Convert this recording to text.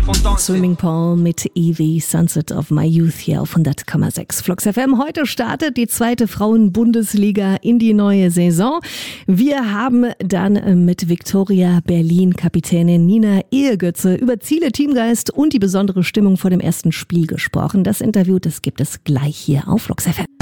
Swimming Pool mit Evie, Sunset of My Youth hier auf 100,6 Flux FM. Heute startet die zweite Frauen-Bundesliga in die neue Saison. Wir haben dann mit Viktoria Berlin-Kapitänin Nina Ehrgötze über Ziele, Teamgeist und die besondere Stimmung vor dem ersten Spiel gesprochen. Das Interview, das gibt es gleich hier auf Flux FM.